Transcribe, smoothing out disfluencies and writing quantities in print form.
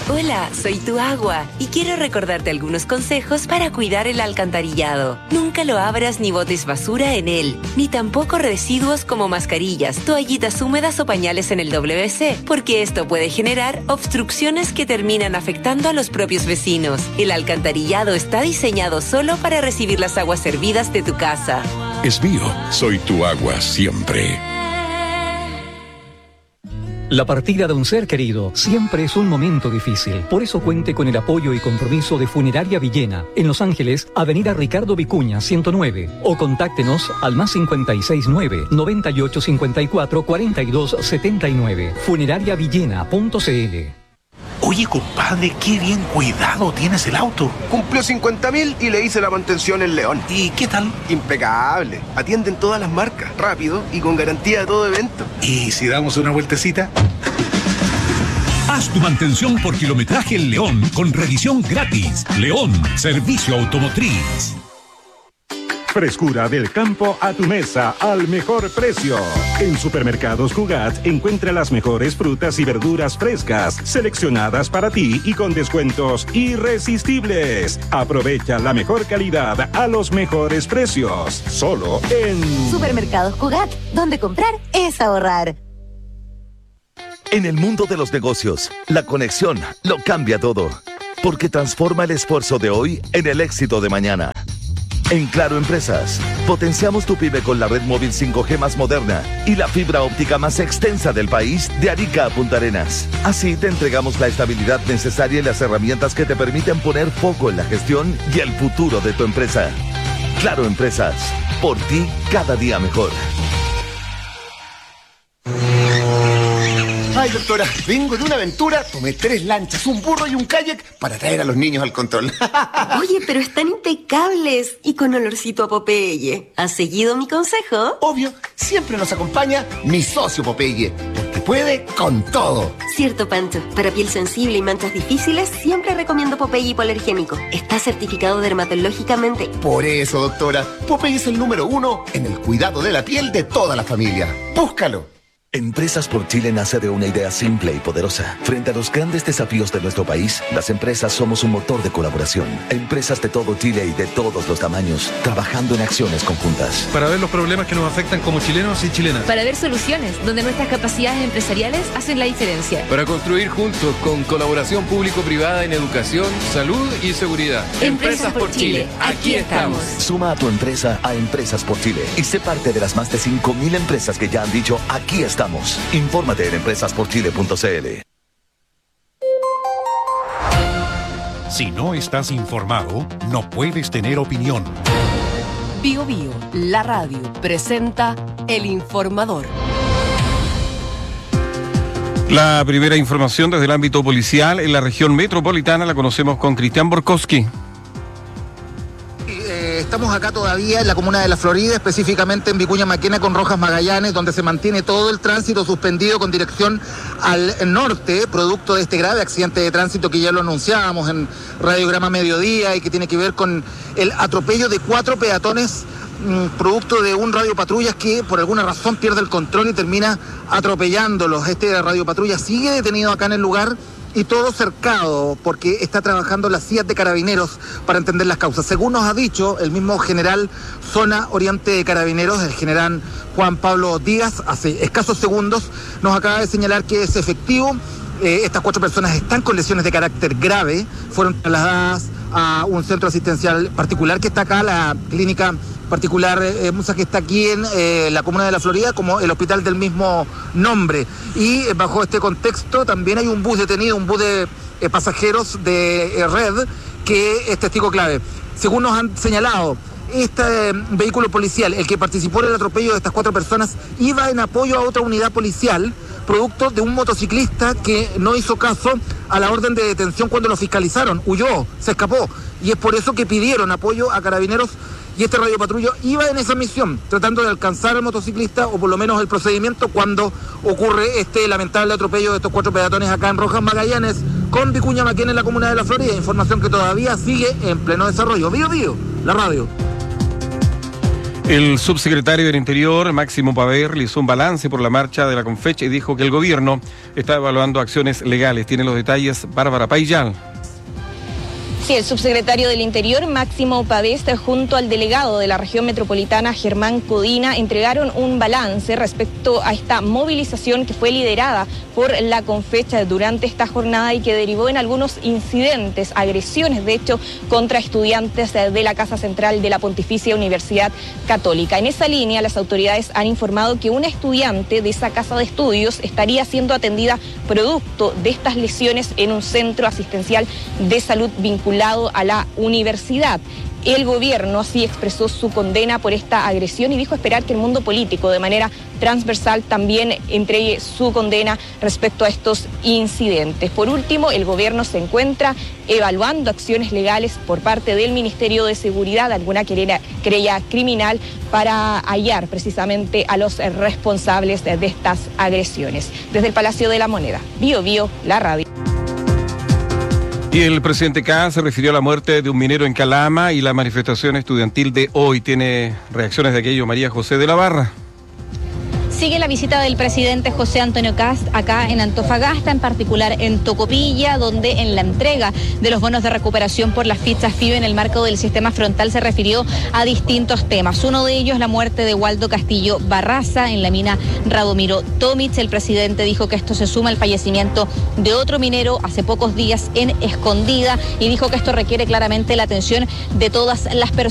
Hola, soy tu agua y quiero recordarte algunos consejos para cuidar el alcantarillado. Nunca lo abras ni botes basura en él, ni tampoco residuos como mascarillas, toallitas húmedas o pañales en el WC, porque esto puede generar obstrucciones que terminan afectando a los propios vecinos. El alcantarillado está diseñado solo para recibir las aguas servidas de tu casa. Es mío, soy tu agua siempre. La partida de un ser querido siempre es un momento difícil. Por eso cuente con el apoyo y compromiso de Funeraria Villena, en Los Ángeles, Avenida Ricardo Vicuña, 109. O contáctenos al +569 9854 4279. Funerariavillena.cl. Oye, compadre, qué bien cuidado tienes el auto. Cumplió 50.000 y le hice la mantención en León. ¿Y qué tal? Impecable. Atienden todas las marcas, rápido y con garantía de todo evento. ¿Y si damos una vueltecita? Haz tu mantención por kilometraje en León con revisión gratis. León, servicio automotriz. Frescura del campo a tu mesa al mejor precio. En Supermercados Cugat encuentra las mejores frutas y verduras frescas, seleccionadas para ti y con descuentos irresistibles. Aprovecha la mejor calidad a los mejores precios. Solo en Supermercados Cugat, donde comprar es ahorrar. En el mundo de los negocios, la conexión lo cambia todo, porque transforma el esfuerzo de hoy en el éxito de mañana. En Claro Empresas, potenciamos tu pyme con la red móvil 5G más moderna y la fibra óptica más extensa del país, de Arica a Punta Arenas. Así te entregamos la estabilidad necesaria y las herramientas que te permiten poner foco en la gestión y el futuro de tu empresa. Claro Empresas, por ti cada día mejor. Ay, doctora, vengo de una aventura, tomé 3 lanchas, un burro y un kayak para traer a los niños al control. Oye, pero están impecables y con olorcito a Popeye. ¿Has seguido mi consejo? Obvio, siempre nos acompaña mi socio Popeye, porque puede con todo. Cierto, Pancho. Para piel sensible y manchas difíciles, siempre recomiendo Popeye hipoalergénico. Está certificado dermatológicamente. Por eso, doctora, Popeye es el número 1 en el cuidado de la piel de toda la familia. Búscalo. Empresas por Chile nace de una idea simple y poderosa. Frente a los grandes desafíos de nuestro país, las empresas somos un motor de colaboración. Empresas de todo Chile y de todos los tamaños, trabajando en acciones conjuntas. Para ver los problemas que nos afectan como chilenos y chilenas. Para ver soluciones donde nuestras capacidades empresariales hacen la diferencia. Para construir juntos con colaboración público-privada en educación, salud y seguridad. Empresas por Chile. Aquí estamos. Suma a tu empresa a Empresas por Chile y sé parte de las más de 5.000 empresas que ya han dicho aquí estamos. Infórmate en empresasporchile.cl. Si no estás informado, no puedes tener opinión. Bio Bio, la radio, presenta El Informador. La primera información desde el ámbito policial en la región metropolitana la conocemos con Cristian Borkowski. Estamos acá todavía en la comuna de La Florida, específicamente en Vicuña Maquena con Rojas Magallanes, donde se mantiene todo el tránsito suspendido con dirección al norte, producto de este grave accidente de tránsito que ya lo anunciábamos en Radiograma Mediodía y que tiene que ver con el atropello de 4 peatones, producto de un radiopatrullas que por alguna razón pierde el control y termina atropellándolos. Este radiopatrulla sigue detenido acá en el lugar y todo cercado porque está trabajando la CIA de Carabineros para entender las causas. Según nos ha dicho el mismo general Zona Oriente de Carabineros, el general Juan Pablo Díaz, hace escasos segundos nos acaba de señalar que es efectivo. Estas 4 personas están con lesiones de carácter grave, fueron trasladadas a un centro asistencial particular que está acá, la clínica particular Musa, que está aquí en la comuna de La Florida, como el hospital del mismo nombre. Y bajo este contexto también hay un bus detenido, un bus de pasajeros de Red, que es testigo clave. Según nos han señalado, este vehículo policial, el que participó en el atropello de estas 4 personas, iba en apoyo a otra unidad policial, producto de un motociclista que no hizo caso a la orden de detención cuando lo fiscalizaron, huyó, se escapó, y es por eso que pidieron apoyo a Carabineros, y este radiopatrullo iba en esa misión, tratando de alcanzar al motociclista, o por lo menos el procedimiento, cuando ocurre este lamentable atropello de estos 4 peatones acá en Rojas Magallanes, con Vicuña Maquena en la comuna de La Florida, información que todavía sigue en pleno desarrollo. Bio Bio, la radio. El subsecretario del Interior, Máximo Pavé, realizó un balance por la marcha de la Confecha y dijo que el gobierno está evaluando acciones legales. Tiene los detalles Bárbara Payal. Sí, el subsecretario del Interior, Máximo Pavés, junto al delegado de la región metropolitana, Germán Codina, entregaron un balance respecto a esta movilización que fue liderada por la Confecha durante esta jornada y que derivó en algunos incidentes, agresiones, de hecho, contra estudiantes de la Casa Central de la Pontificia Universidad Católica. En esa línea, las autoridades han informado que una estudiante de esa casa de estudios estaría siendo atendida producto de estas lesiones en un centro asistencial de salud vinculado a la universidad. El gobierno sí expresó su condena por esta agresión y dijo esperar que el mundo político de manera transversal también entregue su condena respecto a estos incidentes. Por último, el gobierno se encuentra evaluando acciones legales por parte del Ministerio de Seguridad, alguna querella criminal para hallar precisamente a los responsables de estas agresiones. Desde el Palacio de la Moneda, Bio Bio, la radio. Y el presidente Kast se refirió a la muerte de un minero en Calama y la manifestación estudiantil de hoy. Tiene reacciones de aquello María José de la Barra. Sigue la visita del presidente José Antonio Kast acá en Antofagasta, en particular en Tocopilla, donde en la entrega de los bonos de recuperación por las fichas FIBE en el marco del sistema frontal se refirió a distintos temas. Uno de ellos, la muerte de Waldo Castillo Barraza en la mina Radomiro Tomic. El presidente dijo que esto se suma al fallecimiento de otro minero hace pocos días en Escondida y dijo que esto requiere claramente la atención de todas las personas.